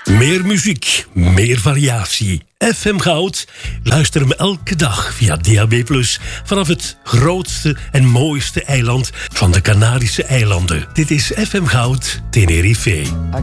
Meer muziek, meer variatie. FM Goud. Luister hem elke dag via DAB+. Vanaf het grootste en mooiste eiland van de Canarische eilanden. Dit is FM Goud Tenerife.